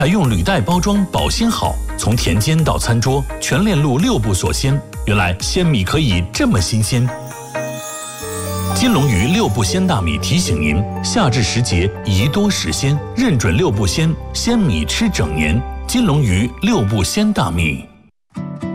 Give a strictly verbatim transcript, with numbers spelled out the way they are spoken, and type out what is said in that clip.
还用履带包装保鲜好，从田间到餐桌，全链路六步锁鲜。原来鲜米可以这么新鲜。金龙鱼六步鲜大米提醒您：夏至时节宜多食鲜，认准六步鲜，鲜米吃整年。金龙鱼六步鲜大米。